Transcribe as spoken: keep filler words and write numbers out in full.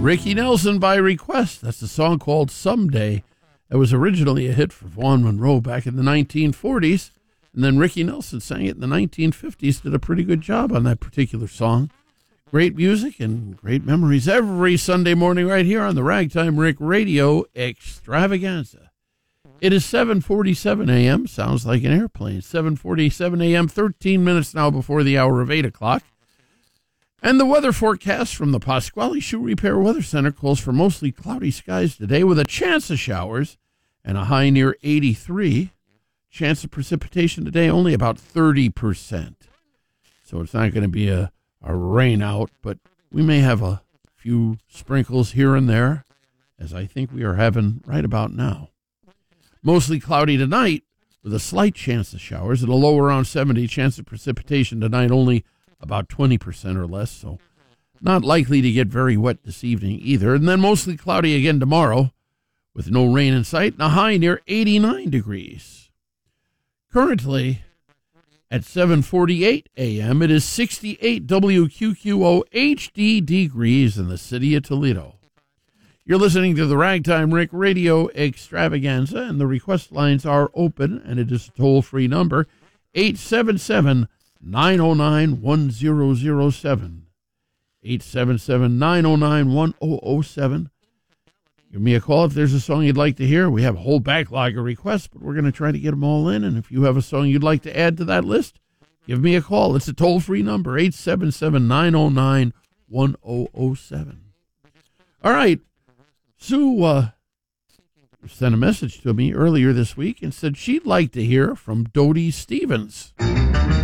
Ricky Nelson by request. That's a song called Someday. It was originally a hit for Vaughn Monroe back in the nineteen forties, and then Ricky Nelson sang it in the nineteen fifties, did a pretty good job on that particular song. Great music and great memories every Sunday morning right here on the Ragtime Rick Radio Extravaganza. It is seven forty-seven a.m., sounds like an airplane, seven forty-seven a.m., thirteen minutes now before the hour of eight o'clock. And the weather forecast from the Pasquale Shoe Repair Weather Center calls for mostly cloudy skies today with a chance of showers and a high near eighty-three. Chance of precipitation today only about thirty percent. So it's not going to be a, a rain out, but we may have a few sprinkles here and there, as I think we are having right about now. Mostly cloudy tonight with a slight chance of showers at a low around seventy. Chance of precipitation tonight only about twenty percent or less, so not likely to get very wet this evening either. And then mostly cloudy again tomorrow with no rain in sight and a high near eighty-nine degrees. Currently at seven forty-eight a.m., it is sixty-eight W Q Q O H D degrees in the city of Toledo. You're listening to the Ragtime Rick Radio Extravaganza, and the request lines are open, and it is a toll-free number, eight seven seven, nine oh nine, one oh oh seven. eight seven seven, nine oh nine, one oh oh seven. Give me a call if there's a song you'd like to hear. We have a whole backlog of requests, but we're going to try to get them all in. And if you have a song you'd like to add to that list, give me a call. It's a toll-free number, eight seven seven, nine oh nine, one oh oh seven. All right. Sue uh, sent a message to me earlier this week and said she'd like to hear from Dodie Stevens.